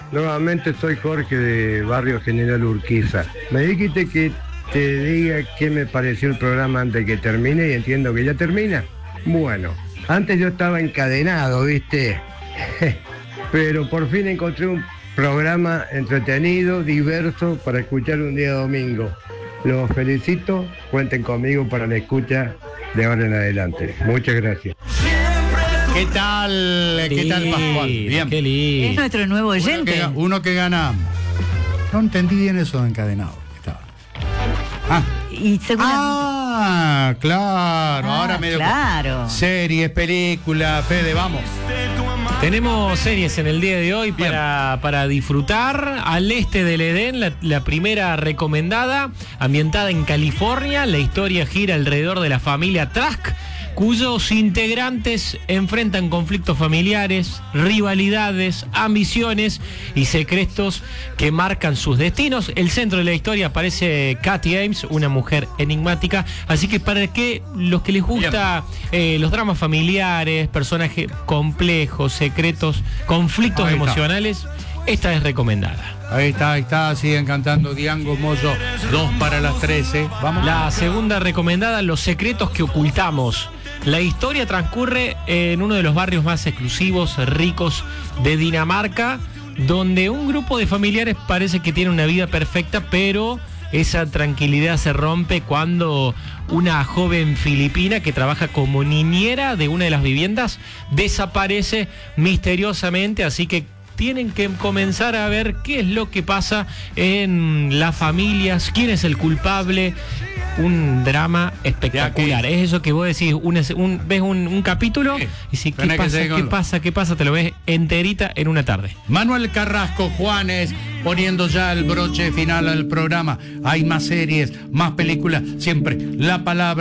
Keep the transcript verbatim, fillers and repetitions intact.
Nuevamente soy Jorge de Barrio General Urquiza. Me dijiste que te diga qué me pareció el programa antes que termine y entiendo que ya termina. Bueno, antes yo estaba encadenado, ¿viste? Pero por fin encontré un programa entretenido, diverso, para escuchar un día domingo. Los felicito, cuenten conmigo para la escucha de ahora en adelante. Muchas gracias. ¿Qué tal? ¿Qué tal, Pascual? Bien. Qué lindo. Es nuestro nuevo oyente. Uno que, uno que gana. No entendí bien eso de encadenado. Estaba. Ah. Y seguramente. Ah, claro. Ah, ahora me dio. claro. Series, películas, Fede, vamos. Tenemos series en el día de hoy para, para disfrutar. Al este del Edén, la, la primera recomendada, ambientada en California. La historia gira alrededor de la familia Trask, cuyos integrantes enfrentan conflictos familiares, rivalidades, ambiciones y secretos que marcan sus destinos. El centro de la historia aparece Katy Ames, una mujer enigmática. Así que para que los que les gusta eh, los dramas familiares, personajes complejos, secretos, conflictos emocionales, esta es recomendada. Ahí está, ahí está, siguen cantando Diango Moyo, dos para las trece. Vamos. La segunda recomendada, Los secretos que ocultamos. La historia transcurre en uno de los barrios más exclusivos, ricos de Dinamarca, donde un grupo de familiares parece que tiene una vida perfecta, pero esa tranquilidad se rompe cuando una joven filipina que trabaja como niñera de una de las viviendas desaparece misteriosamente, así que tienen que comenzar a ver qué es lo que pasa en las familias, quién es el culpable. Un drama espectacular. Es eso que vos decís, un, un, ves un, un capítulo sí. y si ¿qué pasa, qué con... pasa, qué pasa? Te lo ves enterita en una tarde. Manuel Carrasco, Juanes, poniendo ya el broche final al programa. Hay más series, más películas, siempre la palabra.